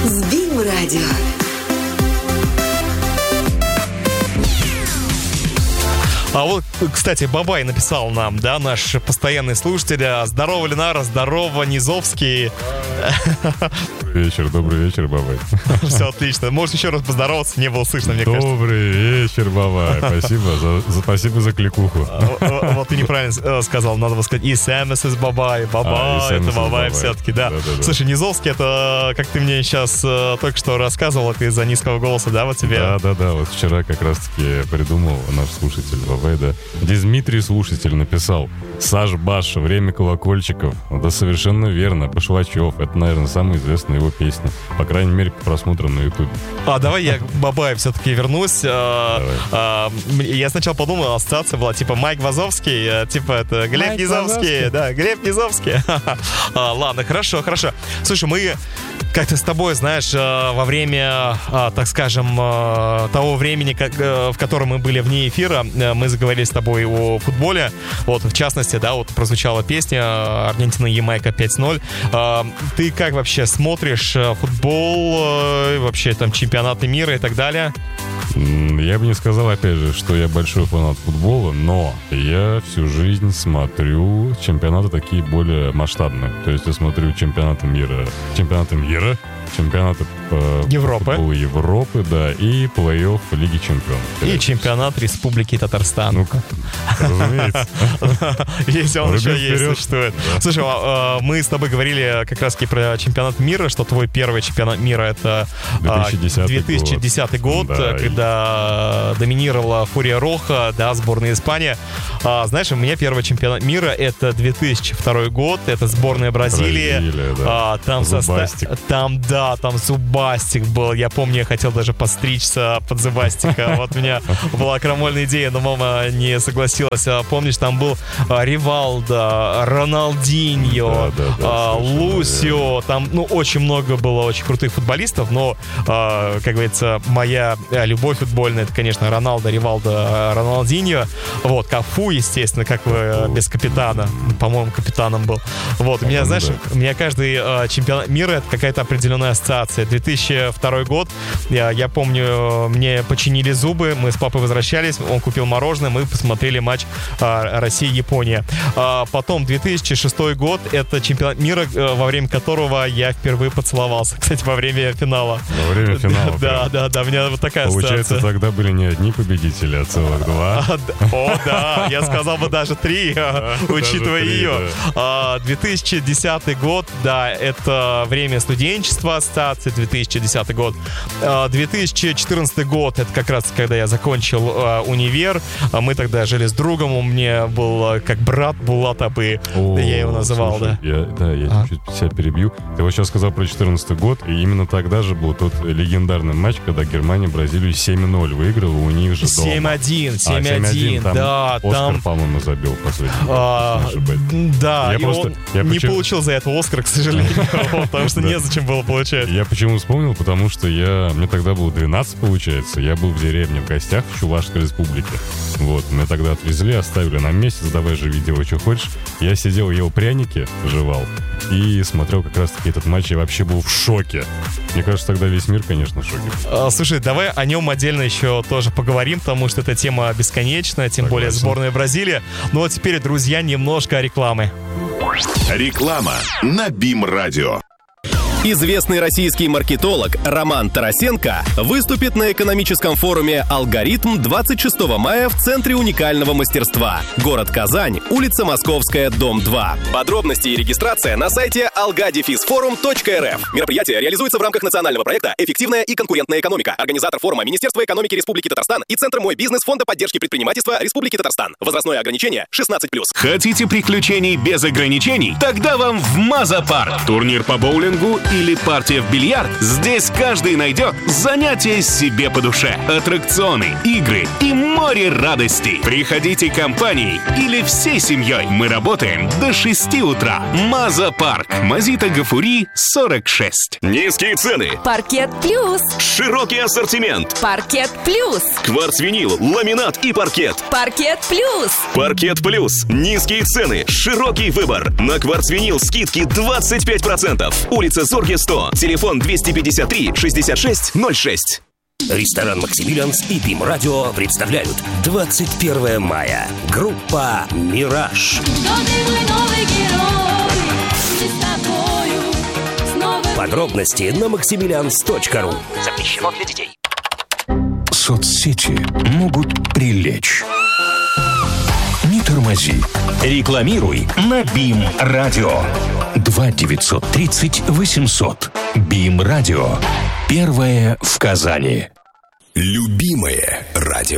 БИМ-радио. А вот, кстати, Бабай написал нам, да, наш постоянный слушатель. Здорово, Ленара, здорово, Низовский. Добрый вечер, Бабай. Все отлично. Можешь еще раз поздороваться, не было слышно, мне кажется. Добрый вечер, Бабай. Спасибо за кликуху. Вот ты неправильно сказал, надо было сказать и СМС из Бабай. Бабай, это Бабай все-таки, да. Слушай, Низовский, это, как ты мне сейчас только что рассказывал, это из-за низкого голоса, да, вот тебе? Да, вот вчера как раз-таки придумал наш слушатель Бабай, да. Здесь Дмитрий, слушатель, написал: Саш Баш, время колокольчиков. Да, совершенно верно, Башлачев. Это, наверное, самая известная его песня. По крайней мере, по просмотрам на Ютубе. Давай я к Бабаю все-таки вернусь. Я сначала подумал, ассоциация была типа Майк Вазовский, типа это Глеб Низовский. Да, Глеб Низовский. Ладно, хорошо. Слушай, мы как-то с тобой, знаешь, во время, так скажем, того времени, в котором мы были вне эфира, мы заговорили с тобой о футболе. Вот, в частности, да, вот прозвучала песня Аргентина-Ямайка 5-0. Ты как вообще смотришь футбол, вообще там чемпионаты мира и так далее? Я бы не сказал, опять же, что я большой фанат футбола, но я всю жизнь смотрю чемпионаты такие более масштабные. То есть я смотрю чемпионаты мира, чемпионаты Европы, да, и плей-офф Лиги Чемпионов. И чемпионат Республики Татарстан. Ну-ка, разумеется. Если он еще есть, существует. Слушай, мы с тобой говорили как раз-таки про чемпионат мира, что твой первый чемпионат мира — это 2010 год, когда доминировала Фурия Роха, да, сборная Испании. Знаешь, у меня первый чемпионат мира — это 2002 год, это сборная Бразилии. Там Зубастик. Там Зубастик был. Я помню, я хотел даже подстричься под Зубастика. Вот у меня была крамольная идея, но мама не согласилась. Помнишь, там был Ривалдо, Роналдиньо, Лусио. Там, очень много было очень крутых футболистов, но, как говорится, моя любовь футбольная — это, конечно, Роналдо, Ривалдо, Роналдиньо. Вот, Кафу, естественно, как вы без капитана. По-моему, капитаном был. Вот, у меня, знаешь, у меня каждый чемпионат мира — это какая-то определенная ассоциация. 2002 год, я помню, мне починили зубы, мы с папой возвращались, он купил мороженое, мы посмотрели матч Россия-Япония. Потом 2006 год, это чемпионат мира, во время которого я впервые поцеловался, кстати, во время финала. Во время финала? Да, у меня вот такая Получается, ассоциация. тогда были не одни победители, а целых два. Да, я сказал бы даже 3, учитывая ее. 2010 год, да, это время студенчества, ассоциации, 2010 год. 2014 год, это как раз когда я закончил универ. Мы тогда жили с другом, он мне был как брат Булат Абы, я его называл, слушай, я чуть-чуть себя перебью. Ты вот сейчас сказал про 2014 год, и именно тогда же был тот легендарный матч, когда Германия Бразилию 7-0 выиграла, у них же дома. 7-1, да. Оскар, по-моему, забил последний. Да, и он не получил за это Оскар, к сожалению, потому что незачем было получать. Я почему вспомнил, потому что мне тогда было 12, получается. Я был в деревне в гостях в Чувашской республике. Вот, меня тогда отвезли, оставили на месяц, давай живи, делай, что хочешь. Я сидел, ел пряники, жевал и смотрел как раз-таки этот матч. Я вообще был в шоке. Мне кажется, тогда весь мир, конечно, в шоке. Слушай, давай о нем отдельно еще тоже поговорим, потому что эта тема бесконечная, тем более сборная Бразилии. Ну а теперь, друзья, немножко рекламы. Реклама на БИМ-радио. Известный российский маркетолог Роман Тарасенко выступит на экономическом форуме «Алгоритм» 26 мая в Центре уникального мастерства. Город Казань, улица Московская, дом 2. Подробности и регистрация на сайте algadefisforum.rf. Мероприятие реализуется в рамках национального проекта «Эффективная и конкурентная экономика». Организатор форума — Министерство экономики Республики Татарстан и Центр «Мой бизнес» Фонда поддержки предпринимательства Республики Татарстан. Возрастное ограничение 16+. Хотите приключений без ограничений? Тогда вам в Маза-парк. Турнир по боулингу или партия в бильярд? Здесь каждый найдет занятие себе по душе. Аттракционы, игры и море радостей. Приходите компанией или всей семьей. Мы работаем до 6 утра. Маза-парк. Мазита Гафури, 46. Низкие цены. Паркет Плюс. Широкий ассортимент. Паркет Плюс. Кварцвинил, ламинат и паркет. Паркет Плюс. Паркет Плюс. Низкие цены. Широкий выбор. На кварцвинил скидки 25%. Улица Зорина, Jorge 100. Телефон 253 66 06. Ресторан «Максимилианс» и БИМ Радио представляют 21 мая. Группа «Мираж». Подробности на maximilians.ru. Запрещено для детей. Соцсети могут прилечь. Не тормози. Рекламируй на БИМ Радио. 2 930 800. БИМ Радио. Первое в Казани. Любимое радио.